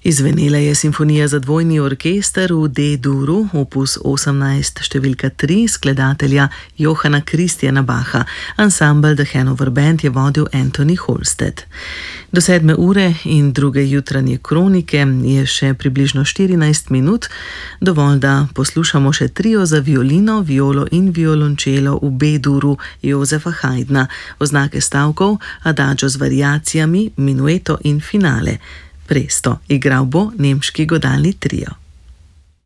Izvenela je simfonija za dvojni orkester v D-duru, opus 18 številka 3 skladatelja Johana Christiana Bacha. Ansambel The Hanover Band je vodil Anthony Halstead. Do 7 ure in druge jutranje kronike je še približno 14 minut, dovolj da poslušamo še trio za violino, violo in violončelo v B-duru Josefa Haydna, oznake stavkov, adagio z variacijami, minueto in finale. Presto igral bo nemški godalni trio.